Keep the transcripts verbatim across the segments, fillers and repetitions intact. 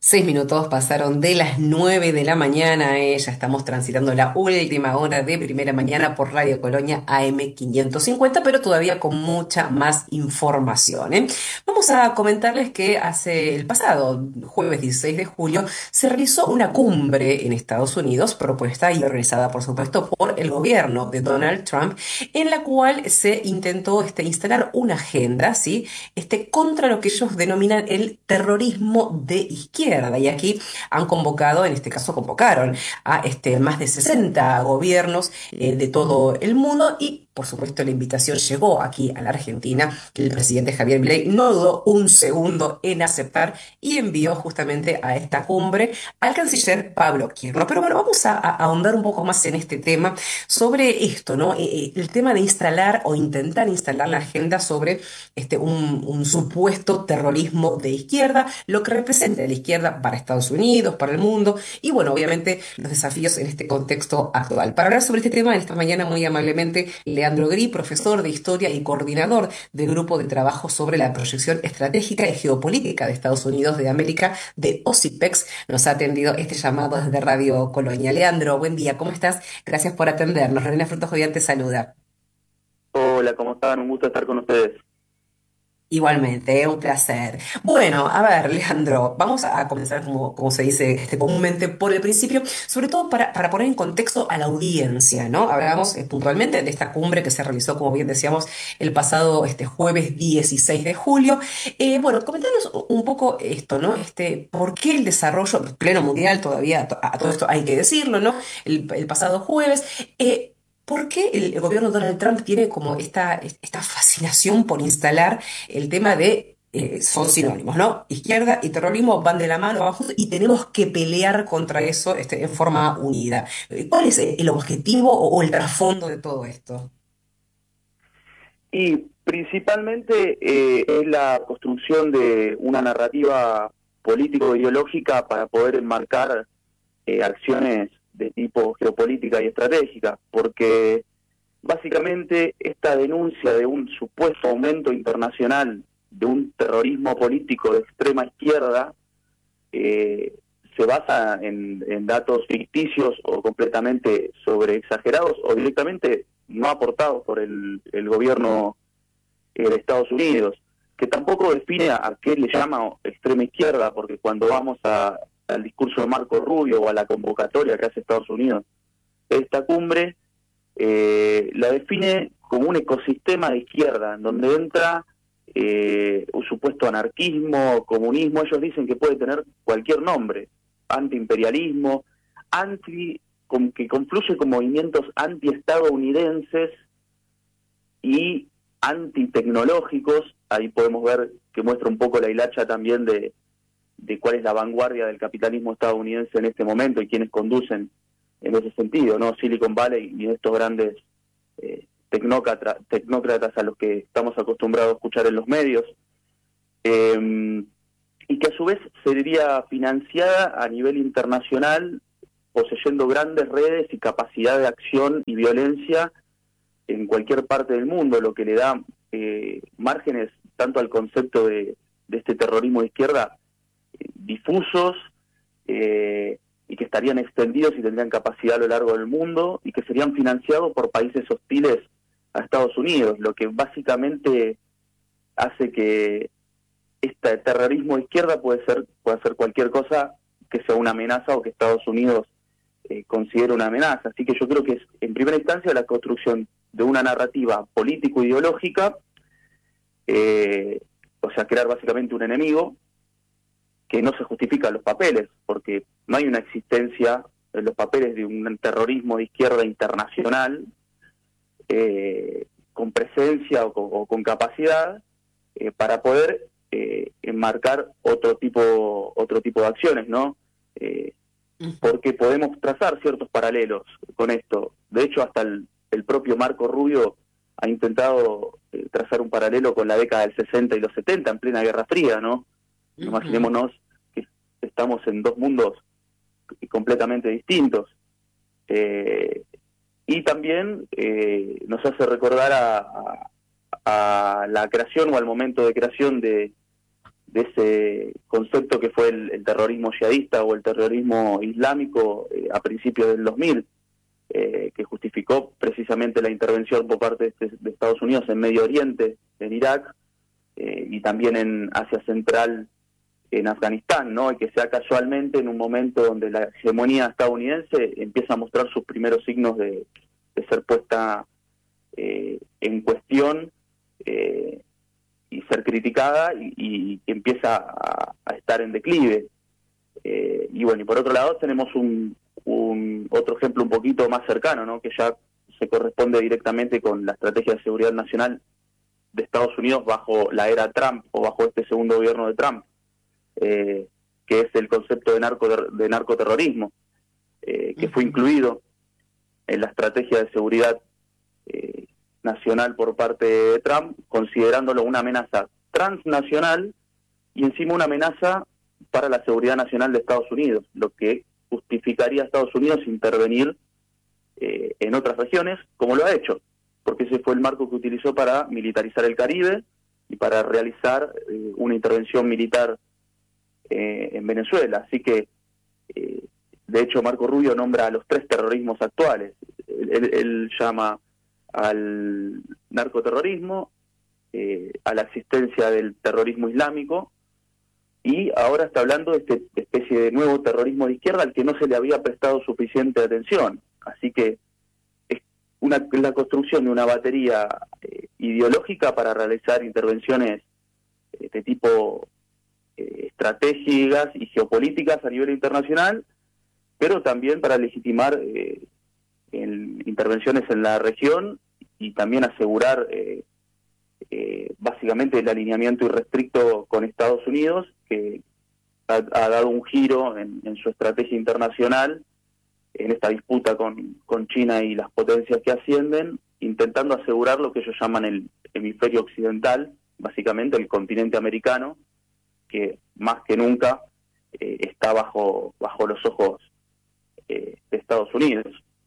Seis minutos pasaron de las nueve de la mañana, eh, ya estamos transitando la última hora de primera mañana por Radio Colonia A M quinientos cincuenta, pero todavía con mucha más información, ¿eh? Vamos a comentarles que hace el pasado jueves dieciséis de julio se realizó una cumbre en Estados Unidos, propuesta y organizada, por supuesto, por el gobierno de Donald Trump, en la cual se intentó este, instalar una agenda, ¿sí? Este, contra lo que ellos denominan el terrorismo de izquierda. Y aquí han convocado, en este caso convocaron a este, más de sesenta gobiernos eh, de todo el mundo y por supuesto la invitación llegó aquí a la Argentina. El presidente Javier Milei no dudó un segundo en aceptar y envió justamente a esta cumbre al canciller Pablo Quirno. Pero bueno, vamos a, a ahondar un poco más en este tema sobre esto, ¿no? Eh, eh, el tema de instalar o intentar instalar la agenda sobre este, un, un supuesto terrorismo de izquierda, lo que representa la izquierda para Estados Unidos, para el mundo, y bueno, obviamente los desafíos en este contexto actual. Para hablar sobre este tema, en esta mañana muy amablemente, Leandro Gri, profesor de Historia y coordinador del Grupo de Trabajo sobre la Proyección Estratégica y Geopolítica de Estados Unidos de América, de OSIPEX, nos ha atendido este llamado desde Radio Colonia. Leandro, buen día, ¿cómo estás? Gracias por atendernos. Lorena Frutos Jovian te saluda. Hola, ¿cómo están? Un gusto estar con ustedes. Igualmente, un placer. Bueno, a ver, Leandro, vamos a comenzar como, como se dice este, comúnmente por el principio, sobre todo para, para poner en contexto a la audiencia, ¿no? Hablamos eh, puntualmente de esta cumbre que se realizó, como bien decíamos, el pasado este, jueves dieciséis de julio. Eh, bueno, comentanos un poco esto, ¿no? Este, ¿por qué el desarrollo pleno mundial todavía, a todo esto hay que decirlo, ¿no? El, el pasado jueves. eh, ¿Por qué el, el gobierno de Donald Trump tiene como esta, esta fascinación por instalar el tema de, eh, son sinónimos, ¿no? Izquierda y terrorismo van de la mano, van juntos, y tenemos que pelear contra eso este, en forma unida? Eh, ¿Cuál es el objetivo o, o el trasfondo de todo esto? Y principalmente eh, es la construcción de una narrativa político-ideológica para poder enmarcar eh, acciones de tipo geopolítica y estratégica, porque básicamente esta denuncia de un supuesto aumento internacional de un terrorismo político de extrema izquierda eh, se basa en, en datos ficticios o completamente sobreexagerados o directamente no aportados por el, el gobierno eh, de Estados Unidos, que tampoco define a, a qué le llama extrema izquierda, porque cuando vamos a, al discurso de Marco Rubio o a la convocatoria que hace Estados Unidos de esta cumbre, eh, la define como un ecosistema de izquierda, en donde entra eh, un supuesto anarquismo, comunismo. Ellos dicen que puede tener cualquier nombre: antiimperialismo, anti, con, que confluye con movimientos antiestadounidenses y antitecnológicos. Ahí podemos ver que muestra un poco la hilacha también de, de cuál es la vanguardia del capitalismo estadounidense en este momento y quienes conducen en ese sentido, ¿no? Silicon Valley y estos grandes eh, tecnócratas, tecnócratas a los que estamos acostumbrados a escuchar en los medios, eh, y que a su vez sería financiada a nivel internacional, poseyendo grandes redes y capacidad de acción y violencia en cualquier parte del mundo, lo que le da eh, márgenes tanto al concepto de, de este terrorismo de izquierda eh, difusos, eh, y que estarían extendidos y tendrían capacidad a lo largo del mundo y que serían financiados por países hostiles a Estados Unidos, lo que básicamente hace que este terrorismo de izquierda puede ser, puede ser cualquier cosa que sea una amenaza o que Estados Unidos eh, considere una amenaza. Así que yo creo que es, en primera instancia, la construcción de una narrativa político-ideológica, eh, o sea, crear básicamente un enemigo que no se justifica en los papeles, porque no hay una existencia en los papeles de un terrorismo de izquierda internacional eh, con presencia o con, o con capacidad eh, para poder eh, enmarcar otro tipo otro tipo de acciones, ¿no? Eh, Ujú. porque podemos trazar ciertos paralelos con esto. De hecho, hasta el, el propio Marco Rubio ha intentado eh, trazar un paralelo con la década del sesenta y los setenta, en plena Guerra Fría, ¿no? Ujú. Imaginémonos que estamos en dos mundos completamente distintos. Eh, y también eh, nos hace recordar a, a, a la creación o al momento de creación de, de ese concepto que fue el, el terrorismo yihadista o el terrorismo islámico eh, a principios del dos mil, eh, que justificó precisamente la intervención por parte de, de Estados Unidos en Medio Oriente, en Irak, eh, y también en Asia Central, en Afganistán, ¿no? Y que sea casualmente en un momento donde la hegemonía estadounidense empieza a mostrar sus primeros signos de, de ser puesta eh, en cuestión, eh, y ser criticada, y, y que empieza a, a estar en declive. Eh, y bueno, y por otro lado tenemos un, un otro ejemplo un poquito más cercano, ¿no? Que ya se corresponde directamente con la estrategia de seguridad nacional de Estados Unidos bajo la era Trump, o bajo este segundo gobierno de Trump, eh, que es el concepto de, narco, de narcoterrorismo, eh, que fue incluido en la estrategia de seguridad eh, nacional por parte de Trump, considerándolo una amenaza transnacional y encima una amenaza para la seguridad nacional de Estados Unidos, lo que justificaría a Estados Unidos intervenir eh, en otras regiones, como lo ha hecho, porque ese fue el marco que utilizó para militarizar el Caribe y para realizar eh, una intervención militar eh, en Venezuela. Así que, eh, de hecho, Marco Rubio nombra a los tres terrorismos actuales. Él, él, él llama al narcoterrorismo, eh, a la existencia del terrorismo islámico, y ahora está hablando de esta especie de nuevo terrorismo de izquierda al que no se le había prestado suficiente atención. Así que es una, la construcción de una batería eh, ideológica para realizar intervenciones eh, de tipo eh, estratégicas y geopolíticas a nivel internacional, pero también para legitimar eh, en intervenciones en la región y también asegurar eh, eh, básicamente el alineamiento irrestricto con Estados Unidos, que ha, ha dado un giro en, en su estrategia internacional en esta disputa con, con China y las potencias que ascienden, intentando asegurar lo que ellos llaman el hemisferio occidental, básicamente el continente americano, que más que nunca eh, está bajo, bajo los ojos eh, de Estados Unidos.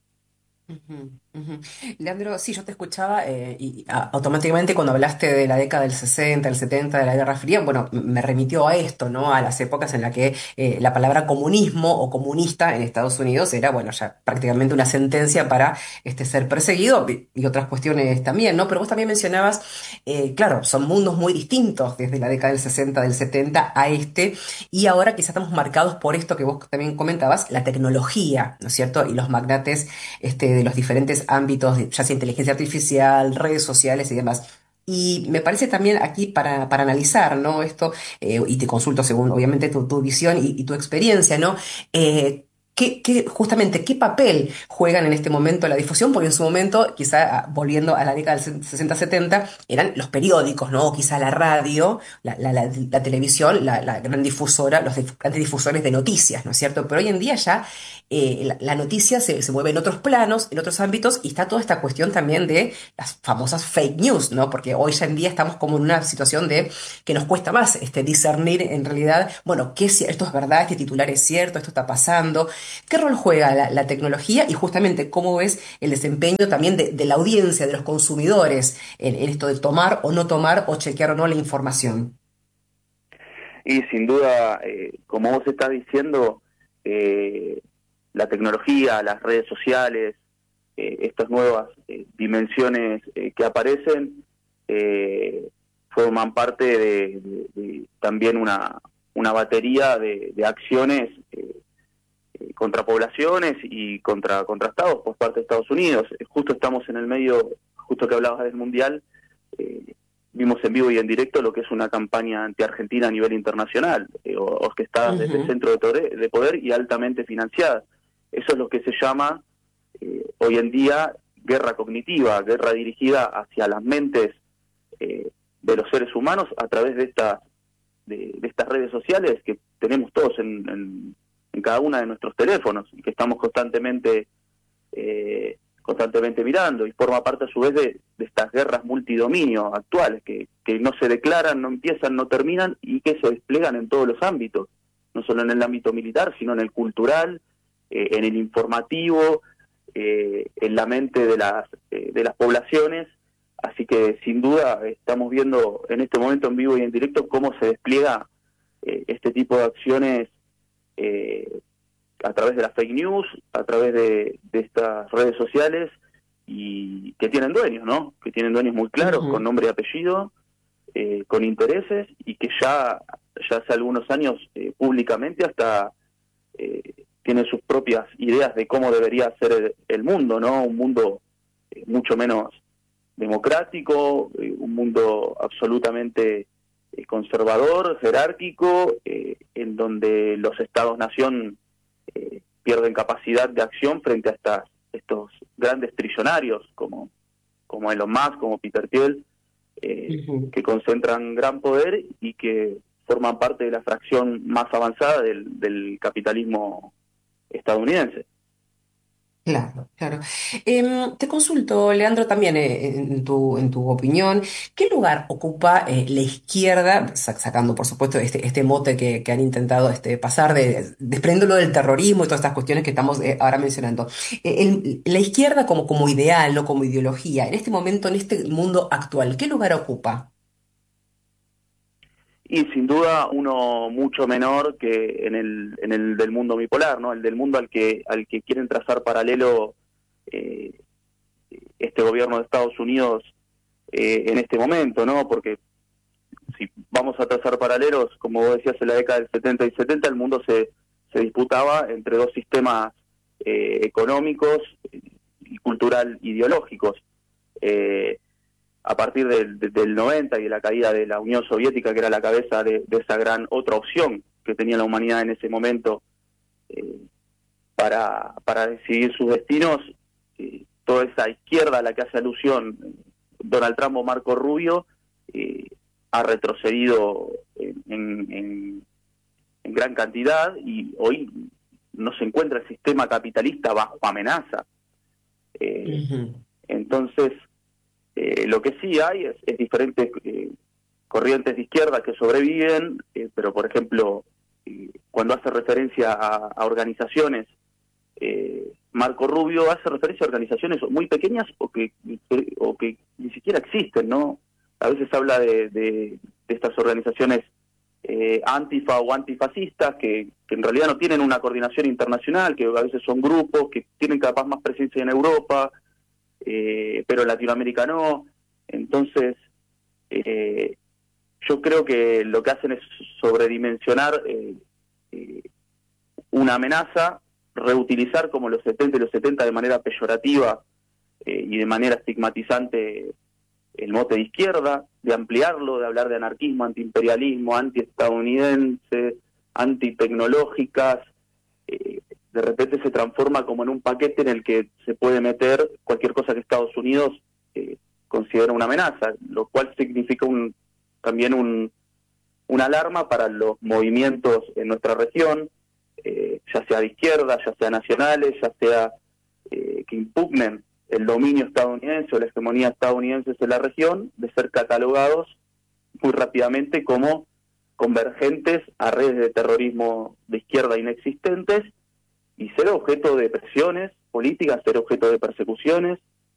Ujú, ujú. Leandro, sí, yo te escuchaba eh, y a- automáticamente cuando hablaste de la década del sesenta, del setenta, de la Guerra Fría, bueno, m- me remitió a esto, ¿no? A las épocas en las que eh, la palabra comunismo o comunista en Estados Unidos era, bueno, ya prácticamente una sentencia para este, ser perseguido y, y otras cuestiones también, ¿no? Pero vos también mencionabas, eh, claro, son mundos muy distintos desde la década del sesenta, del setenta a este, y ahora quizás estamos marcados por esto que vos también comentabas, la tecnología, ¿no es cierto? Y los magnates este, de los diferentes ámbitos, de, ya sea inteligencia artificial, redes sociales y demás. Y me parece también aquí para, para analizar, ¿no? Esto, eh, y te consulto según, obviamente, tu, tu visión y, y tu experiencia, ¿no? Eh, ¿qué, qué- justamente, ¿qué papel juegan en este momento la difusión? Porque en su momento, quizá ah, volviendo a la década del sesenta setenta, eran los periódicos, ¿no? O quizá la radio, la, la- la- la televisión, la, la gran difusora, los dif- grandes difusores de noticias, ¿no es cierto? Pero hoy en día ya eh, la, la noticia se, se mueve en otros planos, en otros ámbitos, y está toda esta cuestión también de las famosas fake news, ¿no? Porque hoy ya en día estamos como en una situación de que nos cuesta más este, discernir en realidad, bueno, qué, es- esto es verdad, este titular es cierto, esto está pasando. ¿Qué rol juega la, la tecnología y justamente cómo ves el desempeño también de, de la audiencia, de los consumidores en, en esto de tomar o no tomar o chequear o no la información? Y sin duda, eh, como vos estás diciendo, eh, la tecnología, las redes sociales, eh, estas nuevas eh, dimensiones eh, que aparecen, eh, forman parte de, de- de también una, una batería de, de acciones eh, eh, contra poblaciones y contra, contra estados por parte de Estados Unidos. Eh, Justo estamos en el medio, justo que hablabas del Mundial, eh, vimos en vivo y en directo lo que es una campaña anti-argentina a nivel internacional, eh, orquestada desde el Ujú. centro de poder, de poder y altamente financiada. Eso es lo que se llama eh, hoy en día guerra cognitiva, guerra dirigida hacia las mentes eh, de los seres humanos a través de estas de, de estas redes sociales que tenemos todos en, en, en cada una de nuestros teléfonos y que estamos constantemente eh, constantemente mirando, y forma parte a su vez de, de estas guerras multidominio actuales que, que no se declaran, no empiezan, no terminan y que se desplegan en todos los ámbitos, no solo en el ámbito militar, sino en el cultural, eh, en el informativo, eh, en la mente de las, eh, de las poblaciones. Así que sin duda estamos viendo en este momento en vivo y en directo cómo se despliega eh, este tipo de acciones eh, a través de las fake news, a través de, de estas redes sociales, y que tienen dueños, ¿no? Que tienen dueños muy claros, con Ujú. nombre y apellido, eh, con intereses, y que ya, ya hace algunos años eh, públicamente hasta eh, tienen sus propias ideas de cómo debería ser el, el mundo, ¿no? Un mundo eh, mucho menos democrático, eh, un mundo absolutamente eh, conservador, jerárquico, eh, en donde los estados-nación eh, pierden capacidad de acción frente a estas, estos grandes trillonarios como, como Elon Musk, como Peter Thiel, eh, Ujú. que concentran gran poder y que forman parte de la fracción más avanzada del, del capitalismo estadounidense. Claro, claro. Em, te consulto, Leandro, también eh, en tu, en tu opinión, ¿qué lugar ocupa eh, la izquierda, sa- sacando por supuesto este, este mote que, que han intentado este, pasar, de, desprendiéndolo del terrorismo y todas estas cuestiones que estamos eh, ahora mencionando? Eh, el- la izquierda como, como ideal, no como ideología, en este momento, en este mundo actual, ¿qué lugar ocupa? Y sin duda uno mucho menor que en el, en el del mundo bipolar, ¿no? El del mundo al que, al que quieren trazar paralelo eh, este gobierno de Estados Unidos eh, en este momento, ¿no? Porque si vamos a trazar paralelos, como vos decías, en la década del setenta y setenta el mundo se, se disputaba entre dos sistemas eh, económicos y cultural ideológicos. Eh, a partir del, del noventa y de la caída de la Unión Soviética, que era la cabeza de, de esa gran otra opción que tenía la humanidad en ese momento eh, para, para decidir sus destinos, eh, toda esa izquierda a la que hace alusión Donald Trump o Marco Rubio, eh, ha retrocedido en, en, en gran cantidad y hoy no se encuentra el sistema capitalista bajo amenaza. Eh, Ujú. entonces, eh, lo que sí hay es, es diferentes eh, corrientes de izquierda que sobreviven, eh, pero por ejemplo, eh, cuando hace referencia a, a organizaciones, eh, Marco Rubio hace referencia a organizaciones muy pequeñas o que, o que ni siquiera existen, ¿no? A veces habla de, de, de estas organizaciones eh, antifa o antifascistas que, que en realidad no tienen una coordinación internacional, que a veces son grupos que tienen capaz más presencia en Europa, eh, pero en Latinoamérica no. Entonces, eh, yo creo que lo que hacen es sobredimensionar eh, eh, una amenaza, reutilizar como los setenta y los setenta de manera peyorativa eh, y de manera estigmatizante el mote de izquierda, de ampliarlo, de hablar de anarquismo, antiimperialismo, antiestadounidense, antitecnológicas. Eh, de repente se transforma como en un paquete en el que se puede meter cualquier cosa que Estados Unidos eh, considera una amenaza, lo cual significa un, también un, una alarma para los movimientos en nuestra región, eh, ya sea de izquierda, ya sea nacionales, ya sea eh, que impugnen el dominio estadounidense o la hegemonía estadounidense en la región, de ser catalogados muy rápidamente como convergentes a redes de terrorismo de izquierda inexistentes y ser objeto de presiones políticas, ser objeto de persecuciones